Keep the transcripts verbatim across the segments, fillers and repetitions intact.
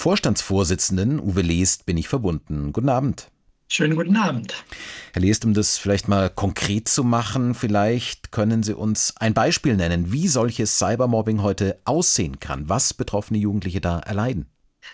Vorstandsvorsitzenden Uwe Lest bin ich verbunden. Guten Abend. Schönen guten Abend. Herr Lest, um das vielleicht mal konkret zu machen, vielleicht können Sie uns ein Beispiel nennen, wie solches Cybermobbing heute aussehen kann, was betroffene Jugendliche da erleiden.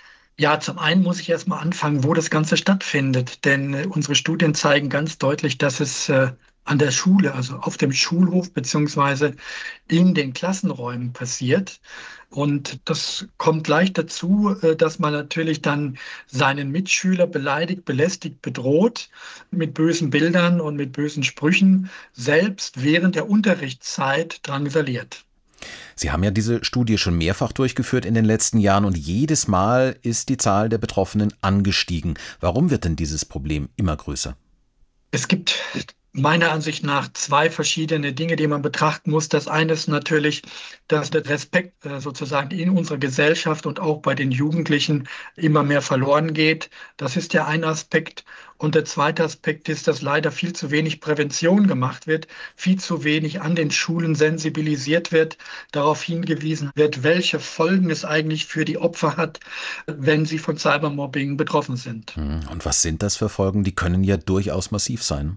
Ja, zum einen muss ich erstmal anfangen, wo das Ganze stattfindet, denn äh, unsere Studien zeigen ganz deutlich, dass es äh, an der Schule, also auf dem Schulhof beziehungsweise in den Klassenräumen passiert. Und das kommt gleich dazu, äh, dass man natürlich dann seinen Mitschüler beleidigt, belästigt, bedroht mit bösen Bildern und mit bösen Sprüchen, selbst während der Unterrichtszeit drangsaliert. Sie haben ja diese Studie schon mehrfach durchgeführt in den letzten Jahren und jedes Mal ist die Zahl der Betroffenen angestiegen. Warum wird denn dieses Problem immer größer? Es gibt meiner Ansicht nach zwei verschiedene Dinge, die man betrachten muss. Das eine ist natürlich, dass der Respekt äh, sozusagen in unserer Gesellschaft und auch bei den Jugendlichen immer mehr verloren geht. Das ist der eine Aspekt. Und der zweite Aspekt ist, dass leider viel zu wenig Prävention gemacht wird, viel zu wenig an den Schulen sensibilisiert wird, darauf hingewiesen wird, welche Folgen es eigentlich für die Opfer hat, wenn sie von Cybermobbing betroffen sind. Und was sind das für Folgen? Die können ja durchaus massiv sein.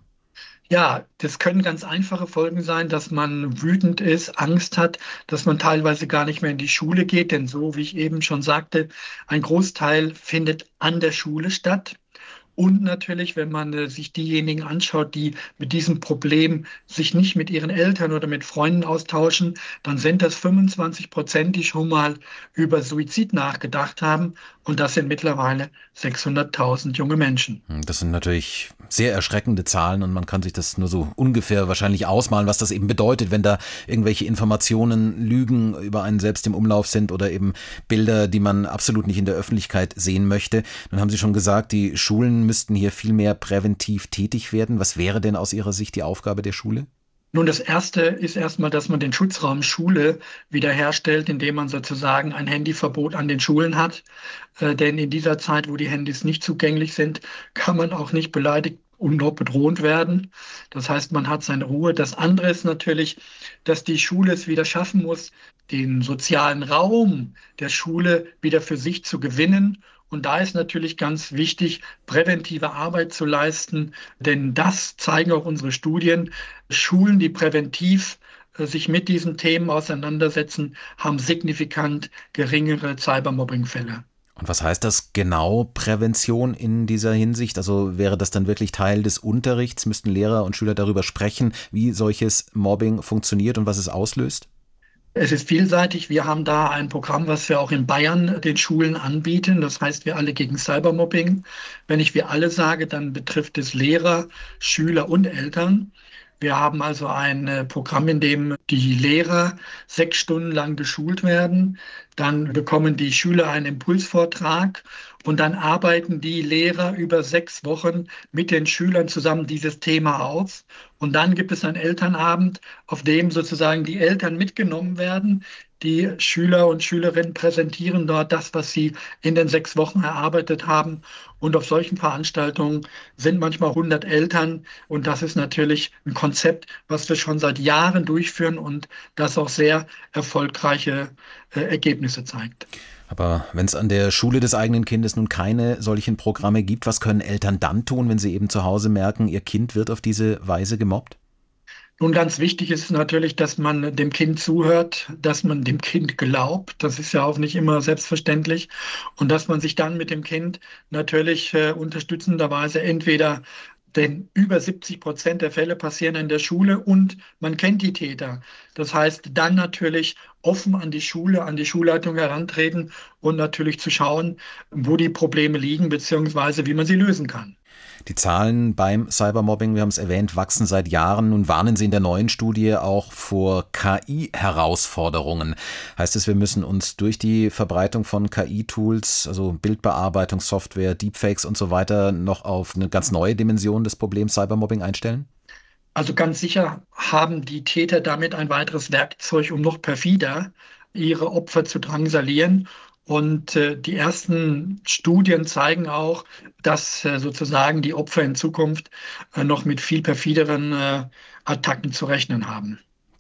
Ja, das können ganz einfache Folgen sein, dass man wütend ist, Angst hat, dass man teilweise gar nicht mehr in die Schule geht, denn so wie ich eben schon sagte, ein Großteil findet an der Schule statt. Und natürlich, wenn man äh, sich diejenigen anschaut, die mit diesem Problem sich nicht mit ihren Eltern oder mit Freunden austauschen, dann sind das fünfundzwanzig Prozent, die schon mal über Suizid nachgedacht haben. Und das sind mittlerweile sechshunderttausend junge Menschen. Das sind natürlich sehr erschreckende Zahlen und man kann sich das nur so ungefähr wahrscheinlich ausmalen, was das eben bedeutet, wenn da irgendwelche Informationen, Lügen über einen selbst im Umlauf sind oder eben Bilder, die man absolut nicht in der Öffentlichkeit sehen möchte. Dann haben Sie schon gesagt, die Schulen müssten hier viel mehr präventiv tätig werden. Was wäre denn aus Ihrer Sicht die Aufgabe der Schule? Nun, das Erste ist erstmal, dass man den Schutzraum Schule wiederherstellt, indem man sozusagen ein Handyverbot an den Schulen hat. Äh, denn in dieser Zeit, wo die Handys nicht zugänglich sind, kann man auch nicht beleidigt und noch bedroht werden. Das heißt, man hat seine Ruhe. Das andere ist natürlich, dass die Schule es wieder schaffen muss, den sozialen Raum der Schule wieder für sich zu gewinnen. Und da ist natürlich ganz wichtig, präventive Arbeit zu leisten, denn das zeigen auch unsere Studien. Schulen, die präventiv äh, sich mit diesen Themen auseinandersetzen, haben signifikant geringere Cybermobbing-Fälle. Und was heißt das genau, Prävention in dieser Hinsicht? Also wäre das dann wirklich Teil des Unterrichts? Müssten Lehrer und Schüler darüber sprechen, wie solches Mobbing funktioniert und was es auslöst? Es ist vielseitig. Wir haben da ein Programm, was wir auch in Bayern den Schulen anbieten. Das heißt, wir alle gegen Cybermobbing. Wenn ich wir alle sage, dann betrifft es Lehrer, Schüler und Eltern. Wir haben also ein äh, Programm, in dem die Lehrer sechs Stunden lang geschult werden. Dann bekommen die Schüler einen Impulsvortrag und dann arbeiten die Lehrer über sechs Wochen mit den Schülern zusammen dieses Thema auf. Und dann gibt es einen Elternabend, auf dem sozusagen die Eltern mitgenommen werden. Die Schüler und Schülerinnen präsentieren dort das, was sie in den sechs Wochen erarbeitet haben. Und auf solchen Veranstaltungen sind manchmal hundert Eltern. Und das ist natürlich ein Konzept, was wir schon seit Jahren durchführen und das auch sehr erfolgreiche äh, Ergebnisse zeigt. Aber wenn es an der Schule des eigenen Kindes nun keine solchen Programme gibt, was können Eltern dann tun, wenn sie eben zu Hause merken, ihr Kind wird auf diese Weise gemobbt? Nun, ganz wichtig ist natürlich, dass man dem Kind zuhört, dass man dem Kind glaubt. Das ist ja auch nicht immer selbstverständlich. Und dass man sich dann mit dem Kind natürlich äh, unterstützenderweise entweder, denn über siebzig Prozent der Fälle passieren in der Schule und man kennt die Täter. Das heißt, dann natürlich offen an die Schule, an die Schulleitung herantreten und natürlich zu schauen, wo die Probleme liegen, beziehungsweise wie man sie lösen kann. Die Zahlen beim Cybermobbing, wir haben es erwähnt, wachsen seit Jahren. Nun warnen Sie in der neuen Studie auch vor K I-Herausforderungen. Heißt es, wir müssen uns durch die Verbreitung von K I-Tools, also Bildbearbeitungssoftware, Deepfakes und so weiter, noch auf eine ganz neue Dimension des Problems Cybermobbing einstellen? Also ganz sicher haben die Täter damit ein weiteres Werkzeug, um noch perfider ihre Opfer zu drangsalieren. Und äh, die ersten Studien zeigen auch, dass äh, sozusagen die Opfer in Zukunft äh, noch mit viel perfideren äh, Attacken zu rechnen haben.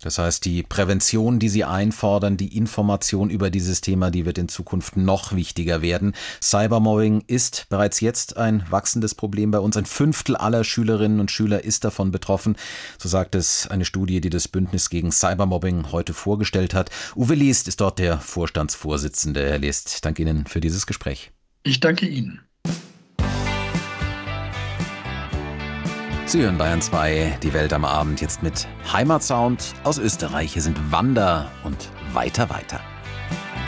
Das heißt, die Prävention, die Sie einfordern, die Information über dieses Thema, die wird in Zukunft noch wichtiger werden. Cybermobbing ist bereits jetzt ein wachsendes Problem bei uns. Ein Fünftel aller Schülerinnen und Schüler ist davon betroffen. So sagt es eine Studie, die das Bündnis gegen Cybermobbing heute vorgestellt hat. Uwe List ist dort der Vorstandsvorsitzende. Herr List, danke Ihnen für dieses Gespräch. Ich danke Ihnen. Sie hören Bayern zwei, die Welt am Abend, jetzt mit Heimatsound aus Österreich. Hier sind Wander und Weiter, Weiter.